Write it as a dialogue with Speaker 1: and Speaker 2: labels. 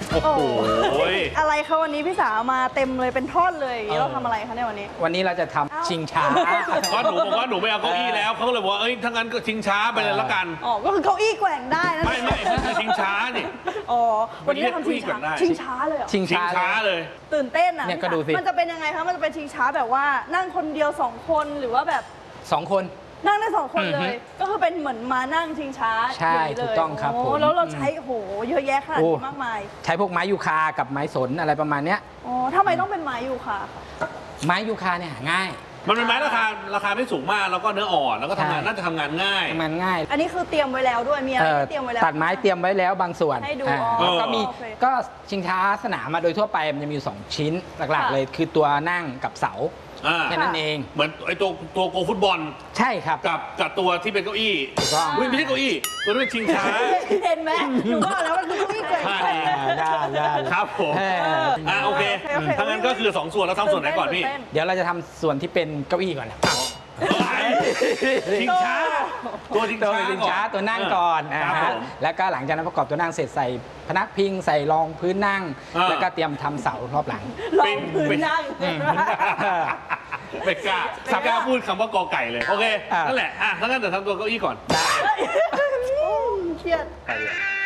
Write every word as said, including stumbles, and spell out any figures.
Speaker 1: โอ้โห
Speaker 2: อะไรคะวันนี้พี่สาวมาเต็มเลยเป็นท่อนเลยเราทำอะไรคะในวันนี้
Speaker 3: วันนี้เราจะทำชิงช้า
Speaker 1: ก็หนูบอกว่าหนูไม่เอาเก้าอี้แล้วเขาเลยบอกว่าเอ้ยถ้างั้นก็ชิงช้าไปเลยละกัน
Speaker 2: อ๋อก็คือเก้าอี้แกว่งได้นะ
Speaker 1: ไม่ไม่มันคือชิงช้านี่
Speaker 2: อ๋อวันนี้ทำชิงช้าชิงช้าเลยเหรอ
Speaker 3: ชิงช้า
Speaker 1: เลย
Speaker 2: ตื่นเต้นอ่ะ
Speaker 3: เนี่ยก็ดูสิ
Speaker 2: มันจะเป็นยังไงคะมันจะเป็นชิงช้าแบบว่านั่งคนเดียวสองคนหรือว่าแบบ
Speaker 3: สองคน
Speaker 2: นั่งได้สองคนเลยก็คือเป็นเหมือนมานั่งชิงช้า
Speaker 3: ใช่ถูกต้องครับผม
Speaker 2: แล้วเราใช้โหเยอะแยะขนาดนี้มากมาย
Speaker 3: ใช้พวกไม้ยูคากับไม้สนอะไรประมาณเนี้ย
Speaker 2: อ๋อทำไมต้องเป็นไม้ยูคา
Speaker 3: ไม้ยูคาเนี่ยง่าย
Speaker 1: มันเป็นไม้ราคาราคาไม่สูงมากแล้วก็เนื้ออ่อนแล้วก็ทำงานน่าจะทำงานง่าย
Speaker 3: ทำงานง่าย
Speaker 2: อันนี้คือเตรียมไว้แล้วด้วยมีอะไรเตรียมไว้แล้ว
Speaker 3: ตัดไม้เตรียมไว้แล้วบางส่วน
Speaker 2: ให้ดู
Speaker 3: ก็มีก็ชิงช้าสนามมาโดยทั่วไปมันจะมีสองชิ้นหลักๆเลยคือตัวนั่งกับเสาแค่นั้นเอง
Speaker 1: เหมือนไอ้ตัวตัวโกฟุตบอล
Speaker 3: ใช่ครับ
Speaker 1: กับกับตัวที่เป็นเก้าอี้วิ่งไม่ใช่เก้าอี้ตัวนี้เป็นชิงช้า
Speaker 2: เห็นไหมหนูบอกแล้วมันคือเก้าอี้เกิด
Speaker 3: ได้ได้
Speaker 1: ครับผมอ่าโอเคถ้างั้นก็คือสองส่วนเราทำส่วนไหนก่อนพี่
Speaker 3: เดี๋ยวเราจะทำส่วนที่เป็นเก้าอี้ก่อน
Speaker 1: ชิงช้าตัวชิงช้า
Speaker 3: ชิงช้าตัวนั่งก่อนนะฮะแล้วก็หลังจากนั้นประกอบตัวนั่งเสร็จใส่พนักพิงใส่รองพื้นนั่งแล้วก็เตรียมทำเสารอบหลัง
Speaker 2: รองพื้นนั่ง
Speaker 1: ไม่กล้าสักกล้าพูดคำว่ากอไก่เลยโอเคนั่นแหละอ่ะถ้างั้นเดี๋ยวทำตัวเก้าอี้ก่อน
Speaker 2: ได้เครียด